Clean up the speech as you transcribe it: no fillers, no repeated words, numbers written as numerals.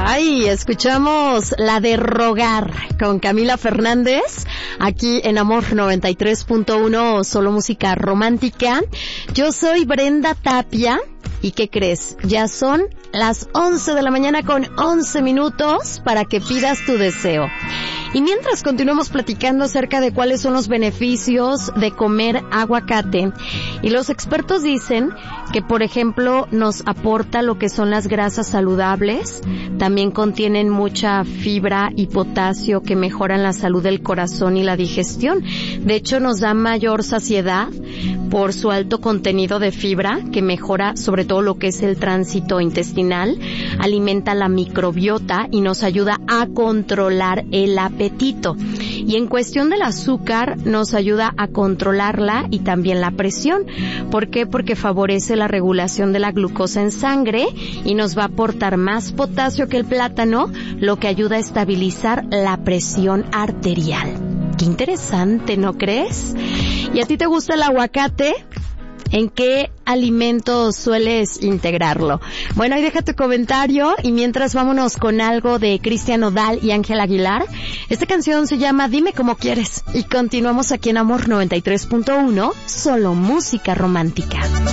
Ay, escuchamos la de Rogar con Camila Fernández, aquí en Amor 93.1, solo música romántica. Yo soy Brenda Tapia, ¿y qué crees? Ya son las 11 de la mañana con 11 minutos para que pidas tu deseo. Y mientras continuamos platicando acerca de cuáles son los beneficios de comer aguacate, y los expertos dicen que, por ejemplo, nos aporta lo que son las grasas saludables, también contienen mucha fibra y potasio que mejoran la salud del corazón y la digestión. De hecho, nos da mayor saciedad por su alto contenido de fibra, que mejora sobre todo lo que es el tránsito intestinal, alimenta la microbiota y nos ayuda a controlar el apetito. Y en cuestión del azúcar, nos ayuda a controlarla y también la presión. ¿Por qué? Porque favorece la regulación de la glucosa en sangre y nos va a aportar más potasio que el plátano, lo que ayuda a estabilizar la presión arterial. Qué interesante, ¿no crees? ¿Y a ti te gusta el aguacate? ¿En qué alimentos sueles integrarlo? Bueno, ahí deja tu comentario y mientras vámonos con algo de Cristian Nodal y Ángel Aguilar. Esta canción se llama Dime Cómo Quieres y continuamos aquí en Amor 93.1, solo música romántica.